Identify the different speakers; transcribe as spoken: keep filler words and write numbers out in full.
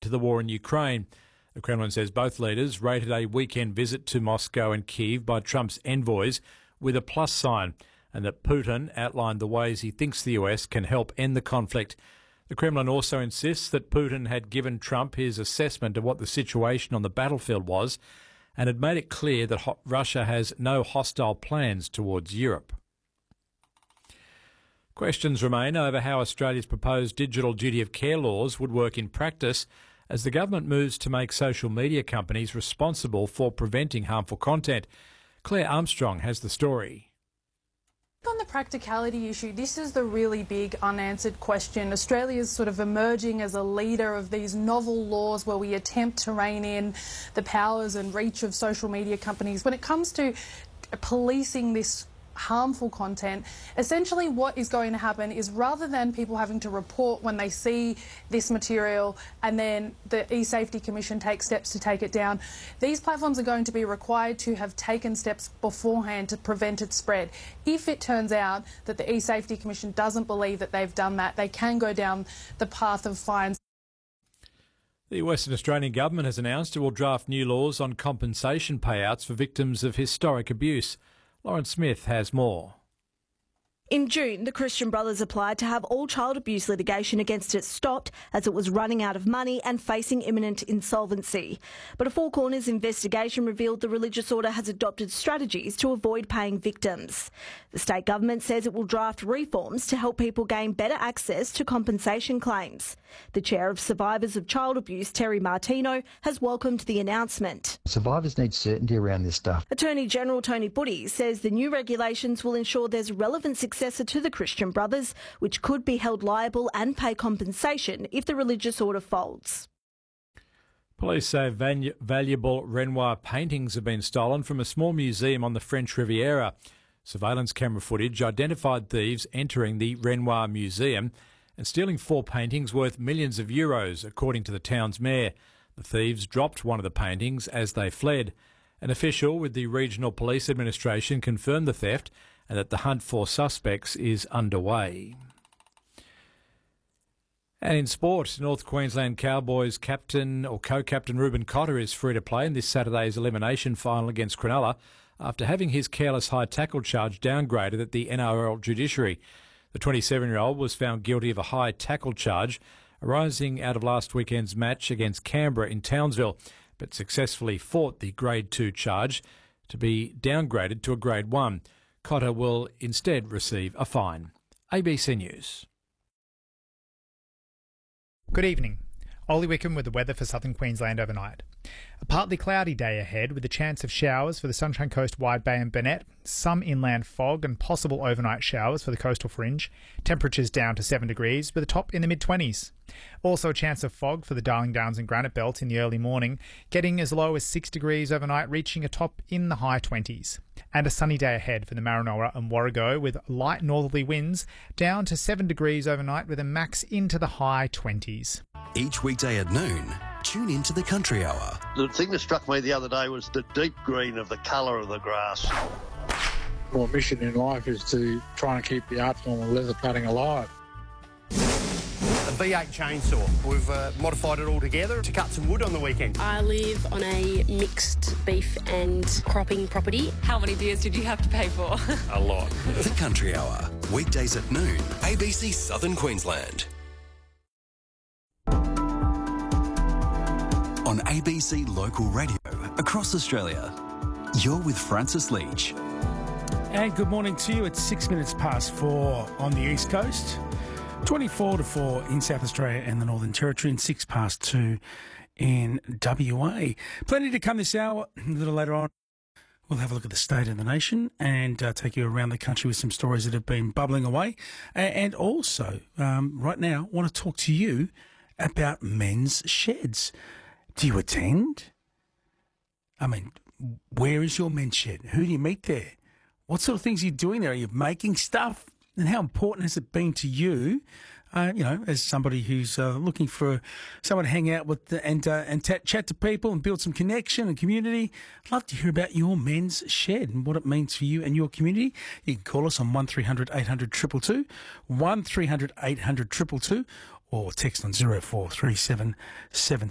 Speaker 1: to the war in Ukraine. The Kremlin says both leaders rated a weekend visit to Moscow and Kyiv by Trump's envoys with a plus sign, and that Putin outlined the ways he thinks the U S can help end the conflict. The Kremlin also insists that Putin had given Trump his assessment of what the situation on the battlefield was and had made it clear that ho- Russia has no hostile plans towards Europe. Questions remain over how Australia's proposed digital duty of care laws would work in practice as the government moves to make social media companies responsible for preventing harmful content. Claire Armstrong has the story.
Speaker 2: On the practicality issue, this is the really big unanswered question. Australia is sort of emerging as a leader of these novel laws where we attempt to rein in the powers and reach of social media companies. When it comes to policing this harmful content, essentially what is going to happen is rather than people having to report when they see this material and then the eSafety Commission takes steps to take it down, these platforms are going to be required to have taken steps beforehand to prevent its spread. If it turns out that the eSafety Commission doesn't believe that they've done that, they can go down the path of fines.
Speaker 1: The Western Australian Government has announced it will draft new laws on compensation payouts for victims of historic abuse. Lauren Smith has more.
Speaker 3: In June, the Christian Brothers applied to have all child abuse litigation against it stopped as it was running out of money and facing imminent insolvency. But a Four Corners investigation revealed the religious order has adopted strategies to avoid paying victims. The state government says it will draft reforms to help people gain better access to compensation claims. The chair of Survivors of Child Abuse, Terry Martino, has welcomed the announcement.
Speaker 4: Survivors need certainty around this stuff.
Speaker 3: Attorney General Tony Butty says the new regulations will ensure there's relevant successor to the Christian Brothers, which could be held liable and pay compensation if the religious order folds.
Speaker 1: Police say valu- valuable Renoir paintings have been stolen from a small museum on the French Riviera. Surveillance camera footage identified thieves entering the Renoir Museum and stealing four paintings worth millions of euros, according to the town's mayor. The thieves dropped one of the paintings as they fled. An official with the Regional Police Administration confirmed the theft and that the hunt for suspects is underway. And in sport, North Queensland Cowboys captain or co-captain Ruben Cotter is free to play in this Saturday's elimination final against Cronulla after having his careless high tackle charge downgraded at the N R L judiciary. The twenty-seven-year-old was found guilty of a high tackle charge arising out of last weekend's match against Canberra in Townsville, but successfully fought the Grade two charge to be downgraded to a Grade one. Cotter will instead receive a fine. A B C News.
Speaker 5: Good evening. Ollie Wickham with the weather for southern Queensland overnight. A partly cloudy day ahead with a chance of showers for the Sunshine Coast, Wide Bay and Burnett, some inland fog and possible overnight showers for the coastal fringe. Temperatures down to seven degrees with a top in the mid-twenties. Also a chance of fog for the Darling Downs and Granite Belt in the early morning, getting as low as six degrees overnight, reaching a top in the high twenties. And a sunny day ahead for the Marinora and Warrego with light northerly winds, down to seven degrees overnight with a max into the high twenties.
Speaker 6: Each weekday at noon, tune into the Country Hour.
Speaker 7: The thing that struck me the other day was the deep green of the colour of the grass.
Speaker 8: My mission in life is to try and keep the art form of leather plaiting alive.
Speaker 9: A V eight chainsaw. We've uh, modified it all together to cut some wood on the weekend.
Speaker 10: I live on a mixed beef and cropping property.
Speaker 11: How many beers did you have to pay for?
Speaker 9: A lot.
Speaker 6: The Country Hour, weekdays at noon, A B C Southern Queensland. On A B C Local Radio across Australia, you're with Francis Leach.
Speaker 12: And good morning to you. It's six minutes past four on the East Coast, twenty-four to four in South Australia and the Northern Territory, and six past two in W A. Plenty to come this hour. A little later on, we'll have a look at the state of the nation and uh, take you around the country with some stories that have been bubbling away. And also, um, right now, I want to talk to you about men's sheds. Do you attend? I mean, where is your men's shed? Who do you meet there? What sort of things are you doing there? Are you making stuff? And how important has it been to you, uh, you know, as somebody who's uh, looking for someone to hang out with and uh, and t- chat to people and build some connection and community? I'd love to hear about your men's shed and what it means for you and your community. You can call us on one three hundred eight hundred two two two, one three hundred eight hundred two two two, or text on zero four three seven seven